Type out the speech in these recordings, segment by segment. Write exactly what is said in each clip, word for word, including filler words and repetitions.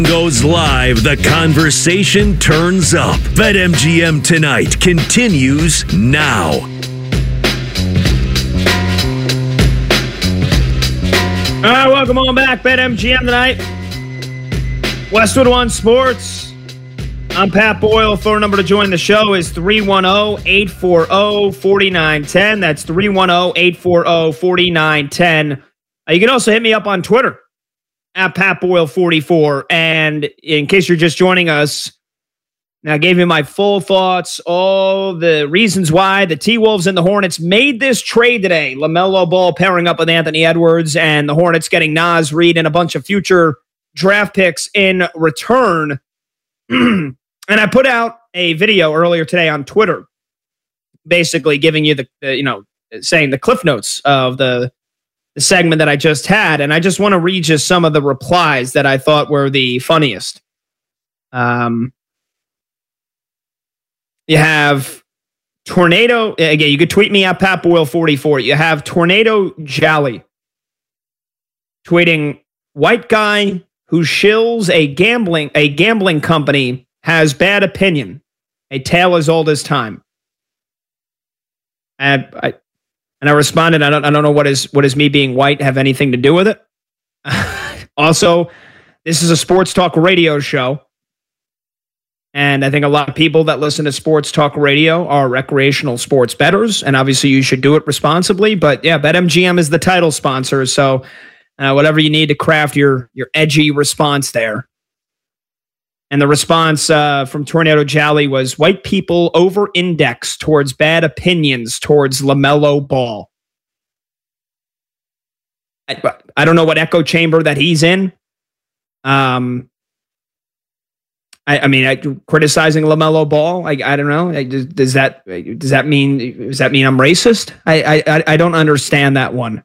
Goes live, the conversation turns up. BetMGM Tonight continues now. All right, welcome on back. BetMGM Tonight. Westwood One Sports. I'm Pat Boyle. Phone number to join the show is three one zero, eight four zero, four nine one zero. That's three one zero, eight four zero, four nine one zero. Uh, you can also hit me up on Twitter at Pat Boyle forty-four. And in case you're just joining us, now I gave you my full thoughts, all the reasons why the T-Wolves and the Hornets made this trade today. LaMelo Ball pairing up with Anthony Edwards and the Hornets getting Naz Reid and a bunch of future draft picks in return. And I put out a video earlier today on Twitter, basically giving you the, the you know, saying the cliff notes of the the segment that I just had, and I just want to read just some of the replies that I thought were the funniest. Um, you have Tornado, again, you could tweet me at Pat Boyle forty-four. You have Tornado Jolly tweeting, white guy who shills a gambling, a gambling company has bad opinion. A tale as old as time. And I, And I responded, I don't, I don't know what is what is me being white have anything to do with it. Also, this is a sports talk radio show. And I think a lot of people that listen to sports talk radio are recreational sports bettors. And obviously you should do it responsibly. But yeah, BetMGM is the title sponsor. So uh, whatever you need to craft your, your edgy response there. And the response uh, from Tornado Jolly was, white people over-index towards bad opinions towards LaMelo Ball. I, I don't know what echo chamber that he's in. Um, I, I mean, I, criticizing LaMelo Ball, I, I don't know. I, does, does that does that mean does that mean I'm racist? I I, I don't understand that one.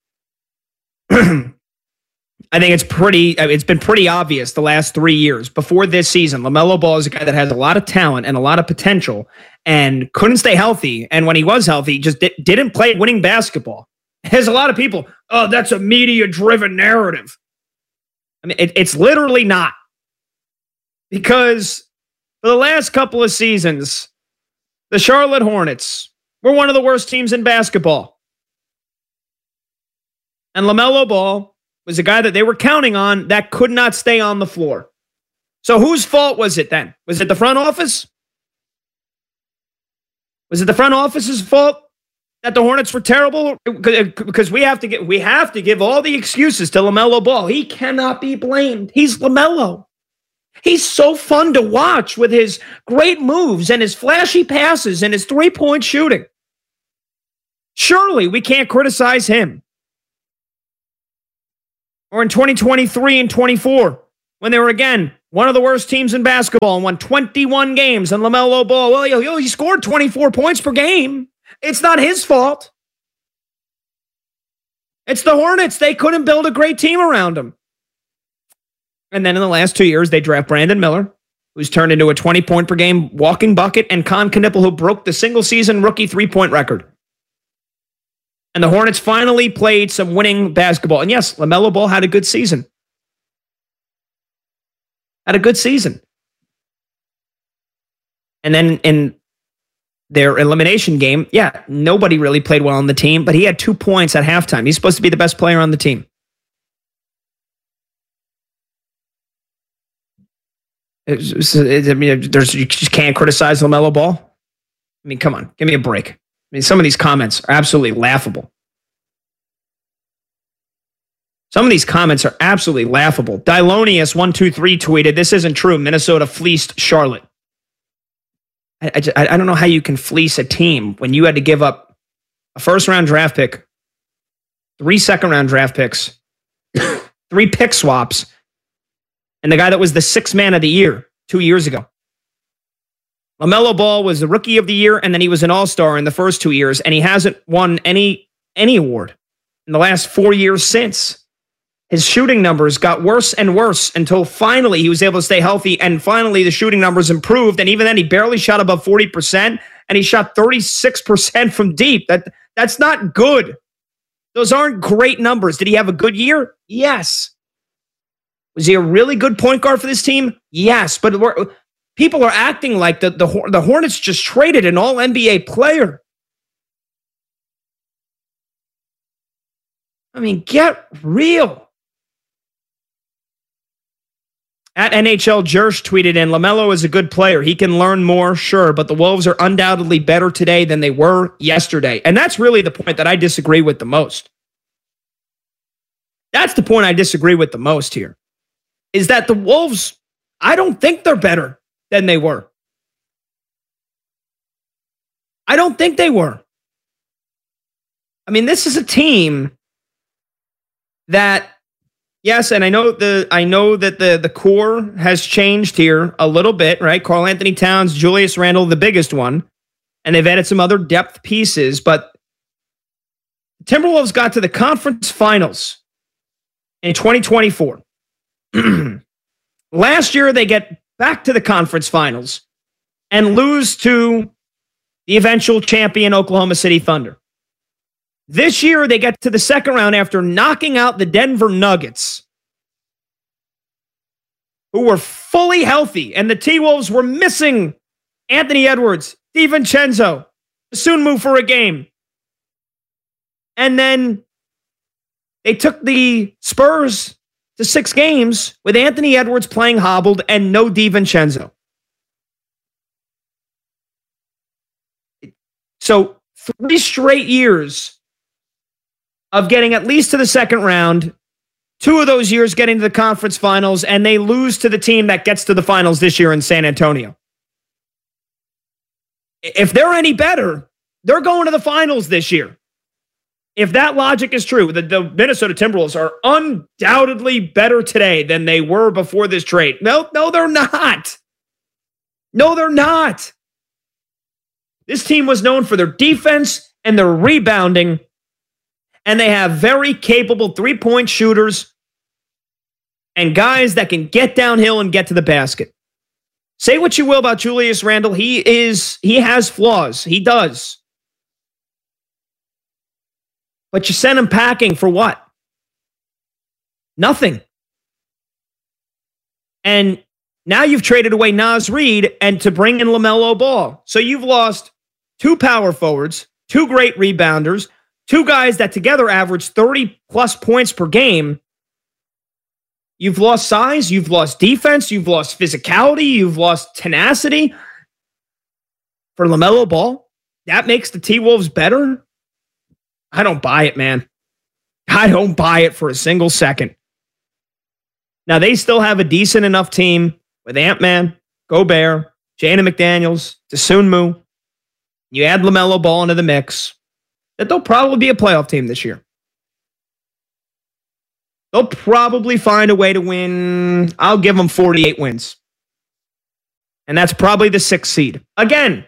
I think it's pretty, it's been pretty obvious the last three years. Before this season, LaMelo Ball is a guy that has a lot of talent and a lot of potential and couldn't stay healthy. And when he was healthy, just di- didn't play winning basketball. There's a lot of people, oh, that's a media-driven narrative. I mean, it, it's literally not. Because for the last couple of seasons, the Charlotte Hornets were one of the worst teams in basketball. And LaMelo Ball was a guy that they were counting on that could not stay on the floor. So whose fault was it then? Was it the front office? Was it the front office's fault that the Hornets were terrible? Because we have to get we have to give all the excuses to LaMelo Ball. He cannot be blamed. He's LaMelo. He's so fun to watch with his great moves and his flashy passes and his three-point shooting. Surely we can't criticize him. Or in twenty twenty-three and twenty-four, when they were, again, one of the worst teams in basketball and won twenty-one games, and LaMelo Ball, well, yo, yo, he scored twenty-four points per game. It's not his fault. It's the Hornets. They couldn't build a great team around him. And then in the last two years, they draft Brandon Miller, who's turned into a twenty-point per game walking bucket, and Con Knipple, who broke the single-season rookie three-point record. And the Hornets finally played some winning basketball. And yes, LaMelo Ball had a good season. Had a good season. And then in their elimination game, yeah, nobody really played well on the team, but he had two points at halftime. He's supposed to be the best player on the team. It's, it's, I mean, there's, you just can't criticize LaMelo Ball. I mean, come on, give me a break. I mean, some of these comments are absolutely laughable. Some of these comments are absolutely laughable. Dylonius one two three tweeted, this isn't true. Minnesota fleeced Charlotte. I, I, I don't know how you can fleece a team when you had to give up a first-round draft pick, three second-round draft picks, three pick swaps, and the guy that was the sixth man of the year two years ago. LaMelo Ball was the rookie of the year, and then he was an all-star in the first two years, and he hasn't won any, any award in the last four years since. His shooting numbers got worse and worse until finally he was able to stay healthy, and finally the shooting numbers improved, and even then he barely shot above forty percent, and he shot thirty-six percent from deep. That That's not good. Those aren't great numbers. Did he have a good year? Yes. Was he a really good point guard for this team? Yes, but we're, people are acting like the, the, the Hornets just traded an all N B A player. I mean, get real. At N H L, Jersh tweeted in, LaMelo is a good player. He can learn more, sure, but the Wolves are undoubtedly better today than they were yesterday. And that's really the point that I disagree with the most. That's the point I disagree with the most here. Is that the Wolves, I don't think they're better than they were. I don't think they were. I mean, this is a team that, yes, and I know the I know that the, the core has changed here a little bit, right? Karl Anthony Towns, Julius Randle, the biggest one, and they've added some other depth pieces, but Timberwolves got to the conference finals in twenty twenty-four. Last year, they get back to the conference finals and lose to the eventual champion Oklahoma City Thunder. This year, they get to the second round after knocking out the Denver Nuggets, who were fully healthy, and the T-Wolves were missing Anthony Edwards, DiVincenzo, soon move for a game. And then they took the Spurs to six games with Anthony Edwards playing hobbled and no DiVincenzo. So three straight years of getting at least to the second round, two of those years getting to the conference finals, and they lose to the team that gets to the finals this year in San Antonio. If they're any better, they're going to the finals this year. If that logic is true, the, the Minnesota Timberwolves are undoubtedly better today than they were before this trade. No, no, they're not. No, they're not. This team was known for their defense and their rebounding, and they have very capable three-point shooters and guys that can get downhill and get to the basket. Say what you will about Julius Randle. He is, he has flaws. He does. But you sent him packing for what? Nothing. And now you've traded away Naz Reid and to bring in LaMelo Ball. So you've lost two power forwards, two great rebounders, two guys that together average thirty plus points per game. You've lost size, you've lost defense, you've lost physicality, you've lost tenacity. For LaMelo Ball, that makes the T-Wolves better? I don't buy it, man. I don't buy it for a single second. Now, they still have a decent enough team with Ant-Man, Gobert, Jaden McDaniels, Dosunmu. You add LaMelo Ball into the mix, that they'll probably be a playoff team this year. They'll probably find a way to win. I'll give them forty-eight wins. And that's probably the sixth seed. Again.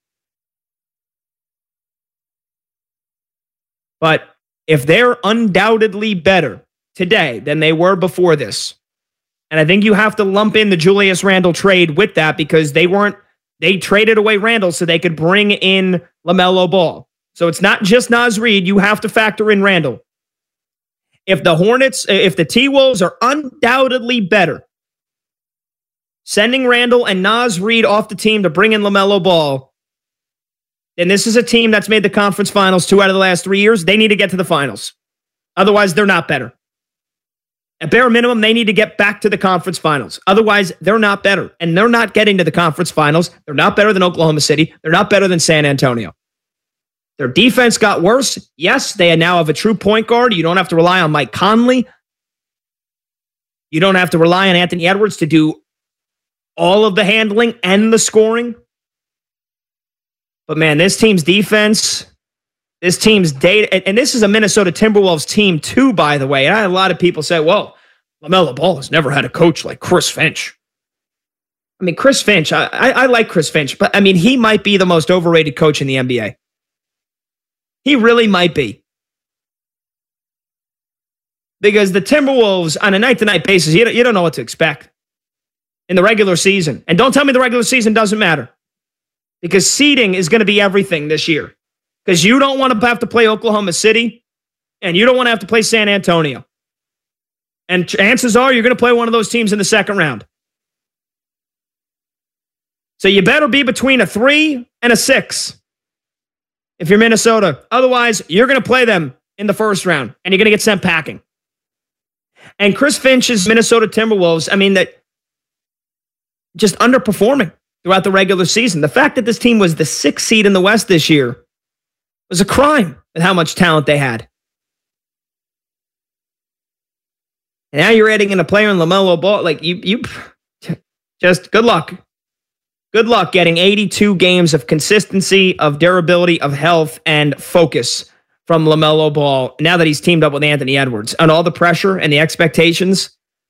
But if they're undoubtedly better today than they were before this, and I think you have to lump in the Julius Randle trade with that because they weren't, they traded away Randle so they could bring in LaMelo Ball. So it's not just Naz Reid, you have to factor in Randle. If the Hornets, if the T-Wolves are undoubtedly better, sending Randle and Naz Reid off the team to bring in LaMelo Ball, then this is a team that's made the conference finals two out of the last three years. They need to get to the finals. Otherwise, they're not better. At bare minimum, they need to get back to the conference finals. Otherwise, they're not better. And they're not getting to the conference finals. They're not better than Oklahoma City. They're not better than San Antonio. Their defense got worse. Yes, they now have a true point guard. You don't have to rely on Mike Conley. You don't have to rely on Anthony Edwards to do all of the handling and the scoring. But man, this team's defense, this team's data, and this is a Minnesota Timberwolves team too, by the way. And I had a lot of people say, well, LaMelo Ball has never had a coach like Chris Finch. I mean, Chris Finch, I, I, I like Chris Finch, but I mean, he might be the most overrated coach in the N B A. He really might be. Because the Timberwolves, on a night-to-night basis, you don't, you don't know what to expect in the regular season. And don't tell me the regular season doesn't matter. Because seeding is going to be everything this year. Because you don't want to have to play Oklahoma City, and you don't want to have to play San Antonio. And chances are you're going to play one of those teams in the second round. So you better be between a three and a six if you're Minnesota. Otherwise, you're going to play them in the first round, and you're going to get sent packing. And Chris Finch's Minnesota Timberwolves, I mean, that just underperforming throughout the regular season. The fact that this team was the sixth seed in the West this year was a crime with how much talent they had. And now you're adding in a player in LaMelo Ball. Like, you, you just good luck. Good luck getting eighty-two games of consistency, of durability, of health, and focus from LaMelo Ball now that he's teamed up with Anthony Edwards. And all the pressure and the expectations,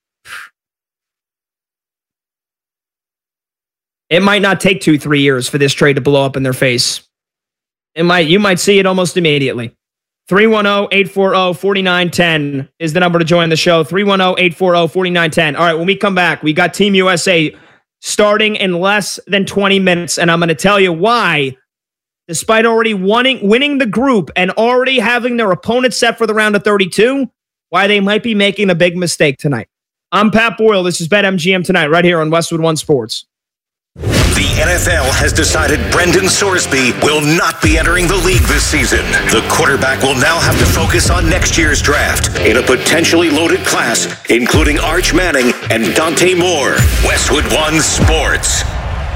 it might not take two, three years for this trade to blow up in their face. It might. You might see it almost immediately. three one zero, eight four zero, four nine one zero is the number to join the show. three one zero, eight four zero, four nine one zero. All right, when we come back, we got Team U S A starting in less than twenty minutes, and I'm going to tell you why, despite already winning, winning the group and already having their opponent set for the round of thirty-two, why they might be making a big mistake tonight. I'm Pat Boyle. This is BetMGM Tonight right here on Westwood One Sports. The N F L has decided Brendan Sorsby will not be entering the league this season. The quarterback will now have to focus on next year's draft in a potentially loaded class, including Arch Manning and Dante Moore. Westwood One Sports.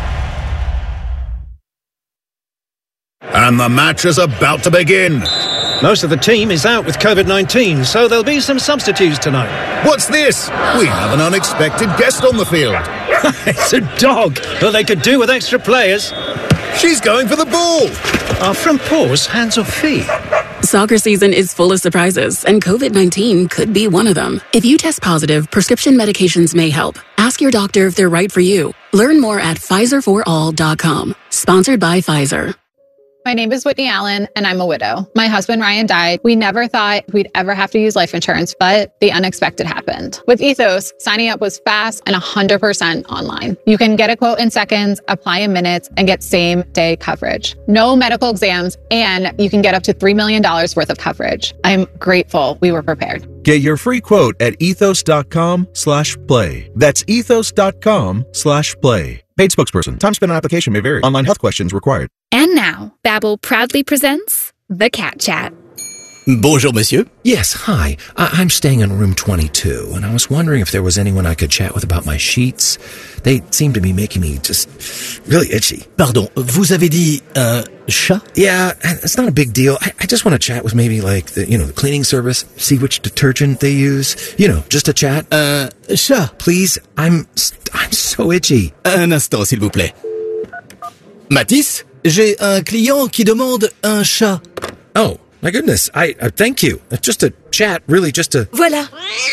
And the match is about to begin. Most of the team is out with COVID nineteen, so there'll be some substitutes tonight. What's this? We have an unexpected guest on the field. It's a dog. Well, they could do with extra players. She's going for the ball. Are front paws hands or feet? Soccer season is full of surprises, and COVID nineteen could be one of them. If you test positive, prescription medications may help. Ask your doctor if they're right for you. Learn more at Pfizer for all dot com. Sponsored by Pfizer. My name is Whitney Allen, and I'm a widow. My husband, Ryan, died. We never thought we'd ever have to use life insurance, but the unexpected happened. With Ethos, signing up was fast and one hundred percent online. You can get a quote in seconds, apply in minutes, and get same-day coverage. No medical exams, and you can get up to three million dollars worth of coverage. I'm grateful we were prepared. Get your free quote at ethos.com slash play. That's ethos.com slash play. Paid spokesperson. Time spent on application may vary. Online health questions required. And now, Babbel proudly presents The Cat Chat. Bonjour, monsieur. Yes, hi. I- I'm staying in room twenty-two, and I was wondering if there was anyone I could chat with about my sheets. They seem to be making me just really itchy. Pardon, vous avez dit un chat? Yeah, it's not a big deal. I, I just want to chat with maybe like the, you know, the cleaning service, see which detergent they use. You know, just a chat. Un chat. Please, I'm I'm so itchy. Un instant, s'il vous plaît. Mathis, j'ai un client qui demande un chat. Oh. My goodness, I uh, thank you. Uh, just a chat, really, just a... Voila.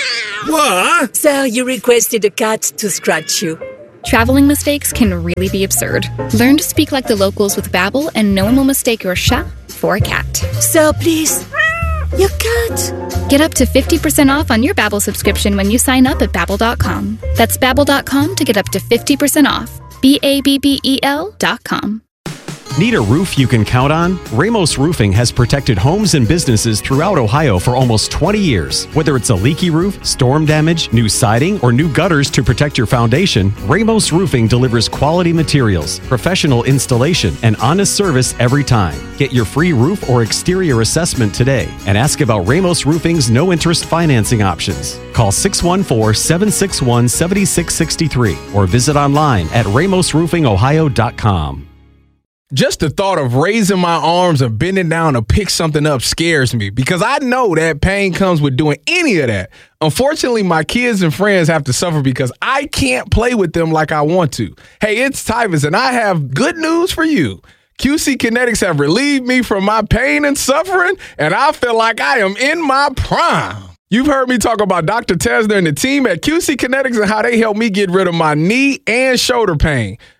What? Sir, you requested a cat to scratch you. Traveling mistakes can really be absurd. Learn to speak like the locals with Babbel, and no one will mistake your chat for a cat. Sir, please. Your cat. Get up to fifty percent off on your Babbel subscription when you sign up at Babbel dot com. That's Babbel dot com to get up to fifty percent off. B A B B E L dot com. Need a roof you can count on? Ramos Roofing has protected homes and businesses throughout Ohio for almost twenty years. Whether it's a leaky roof, storm damage, new siding, or new gutters to protect your foundation, Ramos Roofing delivers quality materials, professional installation, and honest service every time. Get your free roof or exterior assessment today and ask about Ramos Roofing's no-interest financing options. Call six one four, seven six one, seven six six three or visit online at ramos roofing ohio dot com. Just the thought of raising my arms and bending down to pick something up scares me because I know that pain comes with doing any of that. Unfortunately, my kids and friends have to suffer because I can't play with them like I want to. Hey, it's Tyvus, and I have good news for you. Q C Kinetics have relieved me from my pain and suffering, and I feel like I am in my prime. You've heard me talk about Doctor Tesner and the team at Q C Kinetics and how they helped me get rid of my knee and shoulder pain.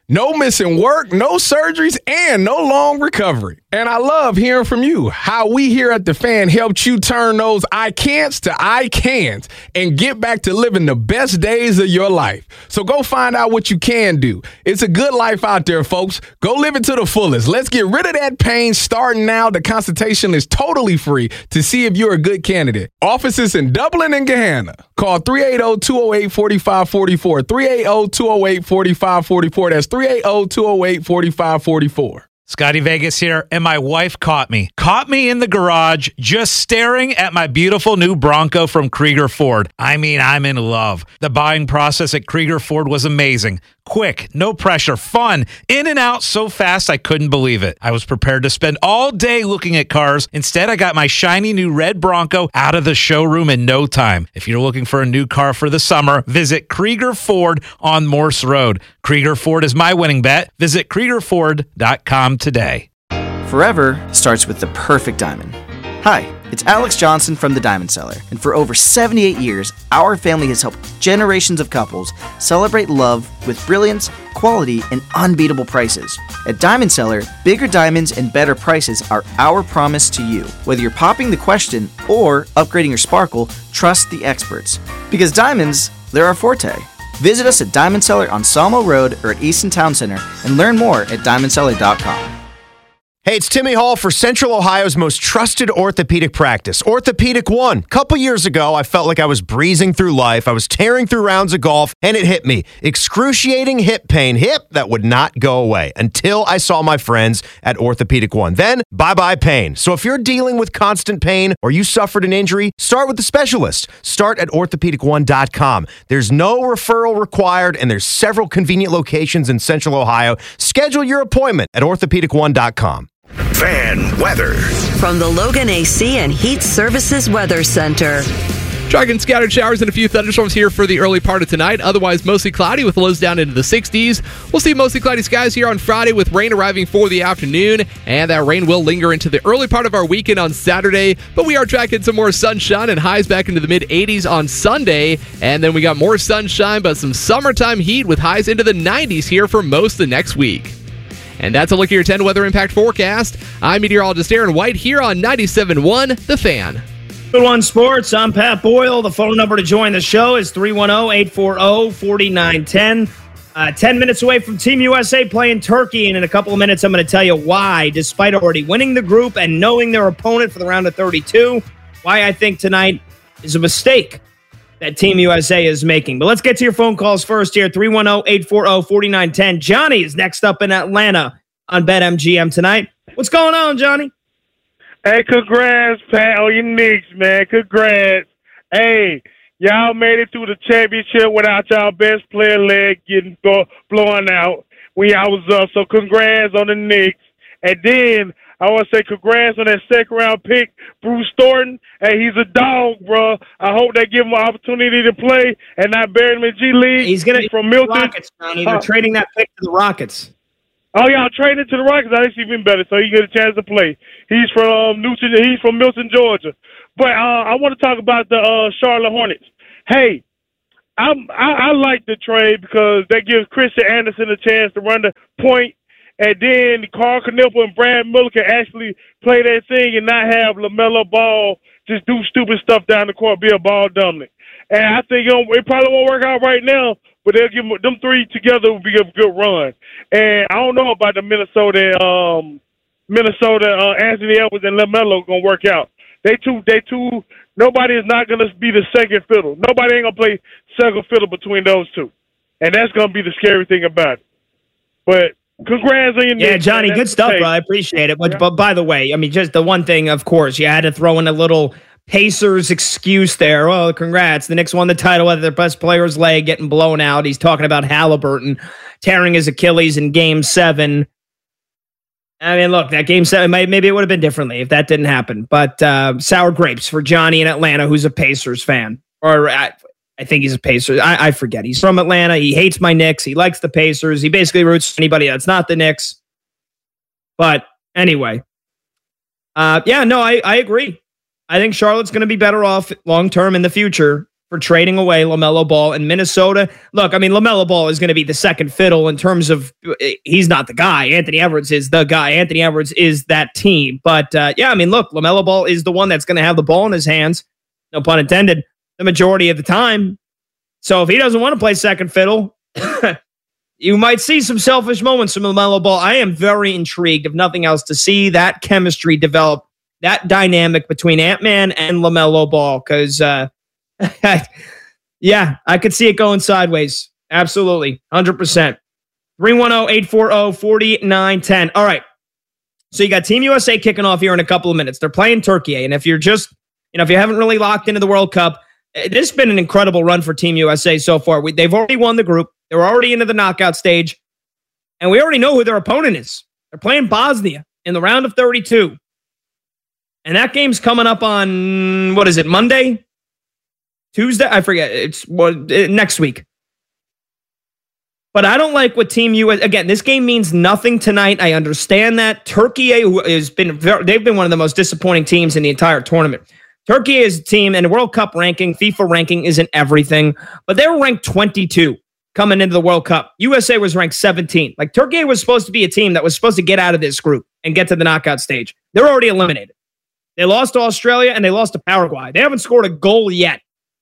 No missing work, no surgeries, and no long recovery. And I love hearing from you how we here at The Fan helped you turn those I can'ts to I cans and get back to living the best days of your life. So go find out what you can do. It's a good life out there, folks. Go live it to the fullest. Let's get rid of that pain starting now. The consultation is totally free to see if you're a good candidate. Offices in Dublin and Gahanna. Call three eight zero, two zero eight, four five four four. three eight zero, two zero eight, four five four four. That's three eight zero, two zero eight, four five four four. Scotty Vegas here, and my wife caught me. Caught me in the garage just staring at my beautiful new Bronco from Krieger Ford. I mean, I'm in love. The buying process at Krieger Ford was amazing. Quick, no pressure, fun, in and out so fast I couldn't believe it. I was prepared to spend all day looking at cars. Instead, I got my shiny new red Bronco out of the showroom in no time. If you're looking for a new car for the summer, visit Krieger Ford on Morse Road. Krieger Ford is my winning bet. Visit Krieger Ford dot com today. Forever starts with the perfect diamond. Hi, it's Alex Johnson from The Diamond Seller, and for over seventy-eight years, our family has helped generations of couples celebrate love with brilliance, quality, and unbeatable prices. At Diamond Seller, bigger diamonds and better prices are our promise to you. Whether you're popping the question or upgrading your sparkle, trust the experts. Because diamonds, they're our forte. Visit us at Diamond Seller on Sawmill Road or at Easton Town Center and learn more at diamond seller dot com. Hey, it's Timmy Hall for Central Ohio's most trusted orthopedic practice, Orthopedic One. A couple years ago, I felt like I was breezing through life. I was tearing through rounds of golf, and it hit me. Excruciating hip pain. Hip that would not go away until I saw my friends at Orthopedic One. Then, bye-bye pain. So if you're dealing with constant pain or you suffered an injury, start with the specialist. Start at orthopedic one dot com. There's no referral required, and there's several convenient locations in Central Ohio. Schedule your appointment at orthopedic one dot com. Fan weather from the Logan A C and Heat Services Weather Center. Tracking scattered showers and a few thunderstorms here for the early part of tonight. Otherwise, mostly cloudy with lows down into the sixties. We'll see mostly cloudy skies here on Friday with rain arriving for the afternoon. And that rain will linger into the early part of our weekend on Saturday. But we are tracking some more sunshine and highs back into the mid eighties on Sunday. And then we got more sunshine, but some summertime heat with highs into the nineties here for most of next week. And that's a look at your ten weather impact forecast. I'm meteorologist Aaron White here on ninety-seven point one The Fan. Good One Sports. I'm Pat Boyle. The phone number to join the show is three one zero, eight four zero, four nine one zero. Uh, ten minutes away from Team U S A playing Turkey, and in a couple of minutes I'm going to tell you why, despite already winning the group and knowing their opponent for the round of thirty-two, why I think tonight is a mistake that Team U S A is making. But let's get to your phone calls first here. three one zero, eight four zero, four nine one zero. Johnny is next up in Atlanta on BetMGM tonight. What's going on, Johnny? Hey, congrats, Pat, on your Knicks, man. Congrats. Hey, y'all made it through the championship without y'all best player leg getting blow, blown out when y'all was up. So congrats on the Knicks. And then I want to say congrats on that second-round pick, Bruce Thornton. Hey, he's a dog, bro. I hope they give him an opportunity to play and not bury him in G League. He's going to from Milton. Rockets, Johnny. They're uh, trading that pick to the Rockets. Oh, y'all traded to the Rockets. That's even better, so he get a chance to play. He's from um, Newton. He's from Milton, Georgia. But uh, I want to talk about the uh, Charlotte Hornets. Hey, I'm, I, I like the trade because that gives Christian Anderson a chance to run the point. And then Carl Knipple and Brad Miller can actually play that thing and not have LaMelo Ball just do stupid stuff down the court, be a ball dominant. And I think you know, it probably won't work out right now, but they'll give them, them three together will be a good run. And I don't know about the Minnesota, um, Minnesota uh, Anthony Edwards and LaMelo gonna work out. They two, they two. Nobody is not gonna be the second fiddle. Nobody ain't gonna play second fiddle between those two, and that's gonna be the scary thing about it. But congrats on your Yeah, Knicks, Johnny, good stuff, bro. I appreciate it. But, yeah. but by the way, I mean, just the one thing, of course, you had to throw in a little Pacers excuse there. Oh, congrats. The Knicks won the title with their best player's leg getting blown out. He's talking about Halliburton tearing his Achilles in game seven. I mean, look, that game seven, maybe it would have been differently if that didn't happen. But uh, sour grapes for Johnny in Atlanta, who's a Pacers fan. Or I, I think he's a Pacers. I, I forget. He's from Atlanta. He hates my Knicks. He likes the Pacers. He basically roots for anybody that's not the Knicks. But anyway. Uh, yeah, no, I, I agree. I think Charlotte's going to be better off long-term in the future for trading away LaMelo Ball in Minnesota. Look, I mean, LaMelo Ball is going to be the second fiddle in terms of he's not the guy. Anthony Edwards is the guy. Anthony Edwards is that team. But, uh, yeah, I mean, look, LaMelo Ball is the one that's going to have the ball in his hands, no pun intended, the majority of the time. So if he doesn't want to play second fiddle, you might see some selfish moments from LaMelo Ball. I am very intrigued, if nothing else, to see that chemistry develop, that dynamic between Ant-Man and LaMelo Ball, because, uh, yeah, I could see it going sideways. Absolutely. one hundred percent. three one zero, eight four zero, four nine one zero. All right. So you got Team U S A kicking off here in a couple of minutes. They're playing Turkey. And if you're just, you know, if you haven't really locked into the World Cup, this has been an incredible run for Team U S A so far. We, they've already won the group. They're already into the knockout stage. And we already know who their opponent is. They're playing Bosnia in the round of thirty-two. And that game's coming up on, what is it, Monday? Tuesday? I forget. It's what, next week. But I don't like what Team U S A... Again, this game means nothing tonight. I understand that. Turkey has been... Very, they've been one of the most disappointing teams in the entire tournament. Turkey is a team, and the World Cup ranking, FIFA ranking isn't everything, but they were ranked twenty-two coming into the World Cup. U S A was ranked seventeen. Like, Turkey was supposed to be a team that was supposed to get out of this group and get to the knockout stage. They're already eliminated. They lost to Australia, and they lost to Paraguay. They haven't scored a goal yet.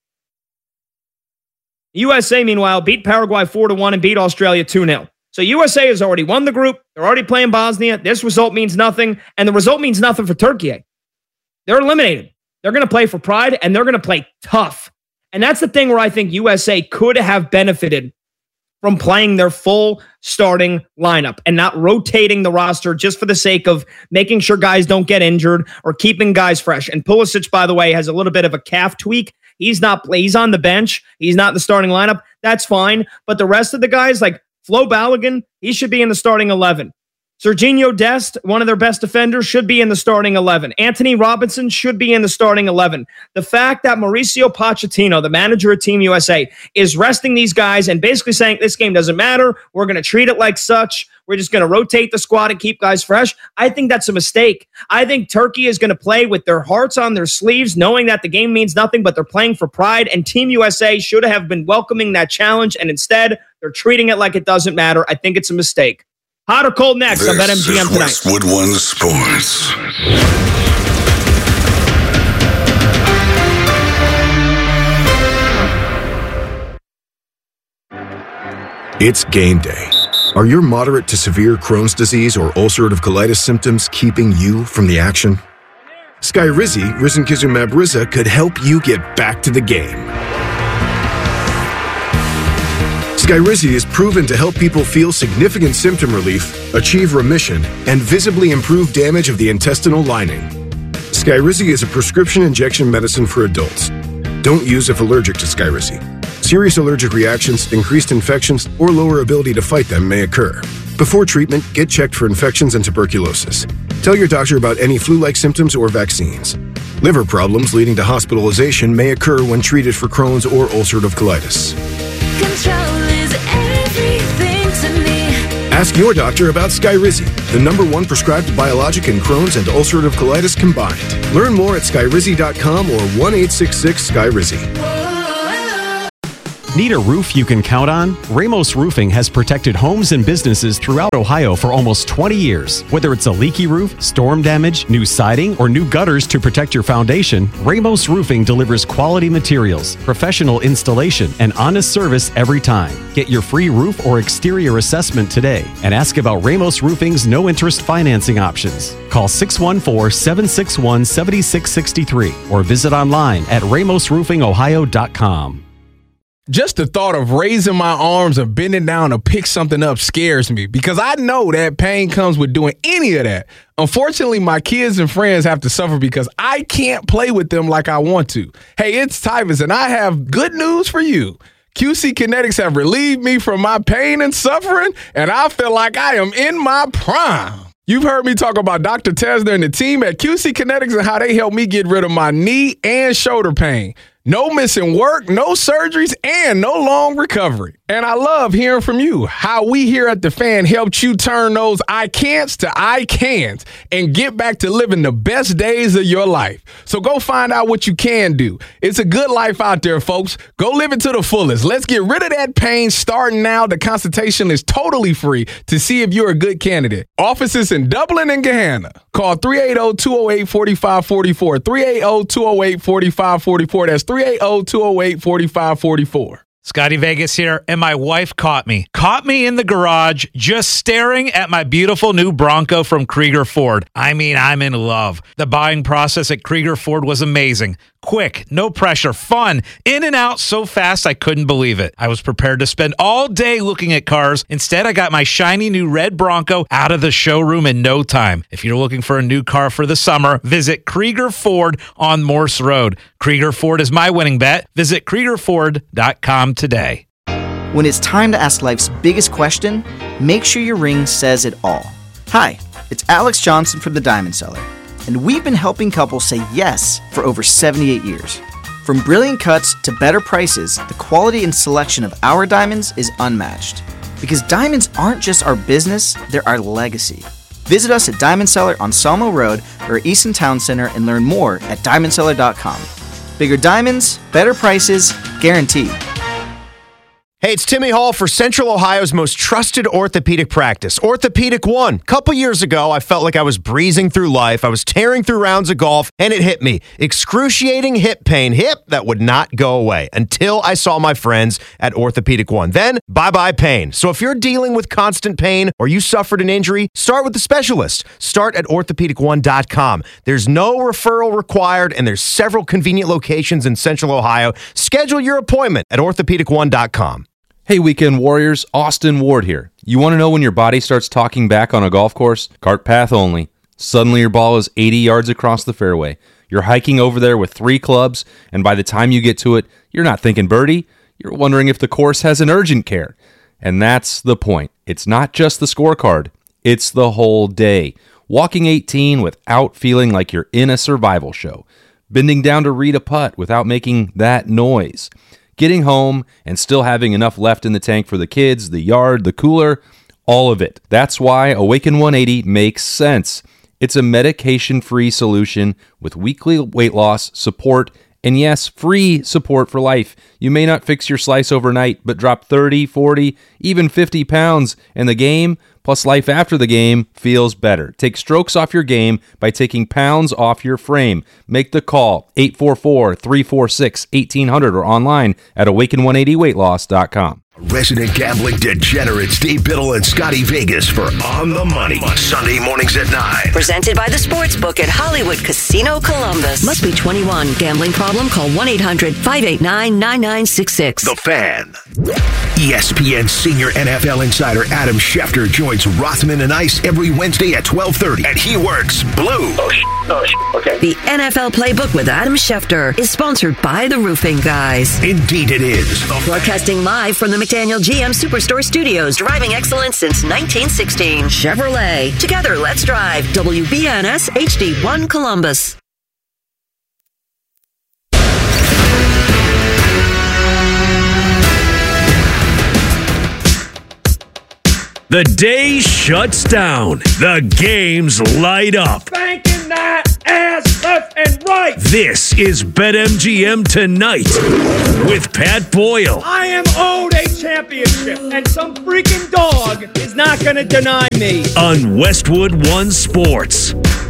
U S A, meanwhile, beat Paraguay four to one and beat Australia two nil. So U S A has already won the group. They're already playing Bosnia. This result means nothing, and the result means nothing for Turkey. They're eliminated. They're going to play for pride, and they're going to play tough. And that's the thing where I think U S A could have benefited from playing their full starting lineup and not rotating the roster just for the sake of making sure guys don't get injured or keeping guys fresh. And Pulisic, by the way, has a little bit of a calf tweak. He's not, he's on the bench. He's not in the starting lineup. That's fine. But the rest of the guys, like Flo Balogun, he should be in the starting eleven. Serginho Dest, one of their best defenders, should be in the starting eleven. Anthony Robinson should be in the starting eleven. The fact that Mauricio Pochettino, the manager of Team U S A, is resting these guys and basically saying this game doesn't matter, we're going to treat it like such, we're just going to rotate the squad and keep guys fresh, I think that's a mistake. I think Turkey is going to play with their hearts on their sleeves, knowing that the game means nothing, but they're playing for pride, and Team U S A should have been welcoming that challenge, and instead, they're treating it like it doesn't matter. I think it's a mistake. Hot or cold next on BetMGM tonight. Westwood One Sports. It's game day. Are your moderate to severe Crohn's disease or ulcerative colitis symptoms keeping you from the action? Skyrizi, risankizumab Riza, could help you get back to the game. Skyrizi is proven to help people feel significant symptom relief, achieve remission, and visibly improve damage of the intestinal lining. Skyrizi is a prescription injection medicine for adults. Don't use if allergic to Skyrizi. Serious allergic reactions, increased infections, or lower ability to fight them may occur. Before treatment, get checked for infections and tuberculosis. Tell your doctor about any flu-like symptoms or vaccines. Liver problems leading to hospitalization may occur when treated for Crohn's or ulcerative colitis. Control is everything to me. Ask your doctor about Skyrizi, the number one prescribed biologic in Crohn's and ulcerative colitis combined. Learn more at skyrizi dot com or one eight six six Skyrizi. Need a roof you can count on? Ramos Roofing has protected homes and businesses throughout Ohio for almost twenty years. Whether it's a leaky roof, storm damage, new siding, or new gutters to protect your foundation, Ramos Roofing delivers quality materials, professional installation, and honest service every time. Get your free roof or exterior assessment today and ask about Ramos Roofing's no-interest financing options. Call six one four, seven six one, seven six six three or visit online at ramos roofing ohio dot com. Just the thought of raising my arms and bending down to pick something up scares me because I know that pain comes with doing any of that. Unfortunately, my kids and friends have to suffer because I can't play with them like I want to. Hey, it's Tyvus, and I have good news for you. Q C Kinetics have relieved me from my pain and suffering, and I feel like I am in my prime. You've heard me talk about Doctor Tesner and the team at Q C Kinetics and how they help me get rid of my knee and shoulder pain. No missing work, no surgeries, and no long recovery. And I love hearing from you how we here at The Fan helped you turn those I can'ts to I can'ts and get back to living the best days of your life. So go find out what you can do. It's a good life out there, folks. Go live it to the fullest. Let's get rid of that pain starting now. The consultation is totally free to see if you're a good candidate. Offices in Dublin and Gahanna. Call three eight zero, two zero eight, four five four four. three eight zero, two zero eight, four five four four. That's three eight zero, two zero eight, four five four four. Scotty Vegas here, and my wife caught me. Caught me in the garage just staring at my beautiful new Bronco from Krieger Ford. I mean, I'm in love. The buying process at Krieger Ford was amazing. Quick, no pressure, fun, in and out so fast I couldn't believe it. I was prepared to spend all day looking at cars. Instead, I got my shiny new red Bronco out of the showroom in no time. If you're looking for a new car for the summer, visit Krieger Ford on Morse Road. Krieger Ford is my winning bet. Visit Krieger Ford dot com today. When it's time to ask life's biggest question, make sure your ring says it all. Hi, it's Alex Johnson from the Diamond Cellar, and we've been helping couples say yes for over seventy-eight years. From brilliant cuts to better prices, the quality and selection of our diamonds is unmatched. Because diamonds aren't just our business, they're our legacy. Visit us at Diamond Cellar on Sawmill Road or Easton Town Center and learn more at diamond cellar dot com. Bigger diamonds, better prices, guaranteed. Hey, it's Timmy Hall for Central Ohio's most trusted orthopedic practice, Orthopedic One. A couple years ago, I felt like I was breezing through life. I was tearing through rounds of golf, and it hit me. Excruciating hip pain. Hip that would not go away until I saw my friends at Orthopedic One. Then, bye-bye pain. So if you're dealing with constant pain or you suffered an injury, start with the specialist. Start at orthopedic one dot com. There's no referral required, and there's several convenient locations in Central Ohio. Schedule your appointment at orthopedic one dot com. Hey, Weekend Warriors, Austin Ward here. You want to know when your body starts talking back on a golf course? Cart path only. Suddenly your ball is eighty yards across the fairway. You're hiking over there with three clubs, and by the time you get to it, you're not thinking birdie. You're wondering if the course has an urgent care. And that's the point. It's not just the scorecard. It's the whole day. Walking eighteen without feeling like you're in a survival show. Bending down to read a putt without making that noise. Getting home and still having enough left in the tank for the kids, the yard, the cooler, all of it. That's why Awaken one eighty makes sense. It's a medication-free solution with weekly weight loss, support, and yes, free support for life. You may not fix your slice overnight, but drop thirty, forty, even fifty pounds, and the game, plus life after the game, feels better. Take strokes off your game by taking pounds off your frame. Make the call, eight four four, three four six, one eight zero zero or online at awaken one eighty weight loss dot com. Resident gambling degenerates Steve Biddle and Scotty Vegas for On the Money. Sunday mornings at nine. Presented by the Sportsbook at Hollywood Casino Columbus. Must be twenty-one. Gambling problem? Call one eight hundred, five eight nine, nine nine six six. The Fan. E S P N senior N F L insider Adam Schefter joins Rothman and Ice every Wednesday at twelve thirty, and he works blue. Oh, sh- oh sh- okay. The N F L Playbook with Adam Schefter is sponsored by the Roofing Guys. Indeed it is. Broadcasting live from the McDaniel G M Superstore Studios, driving excellence since nineteen sixteen. Chevrolet. Together, let's drive. W B N S H D one Columbus. The day shuts down. The games light up. Banking that ass left and right. This is BetMGM Tonight with Pat Boyle. I am owed a championship, and some freaking dog is not going to deny me. On Westwood One Sports.